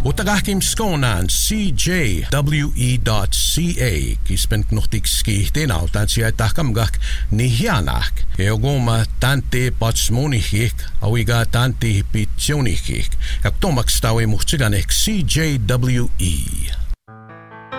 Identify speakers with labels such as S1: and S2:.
S1: Utagahkim skonan CJWE.ca kispent nuhtikski tenautan siya tahkamgak nihianak. Eogoma tante patsmonihik awiga tante pitsionihik. Kaktomakstawi muhtsiganek CJWE.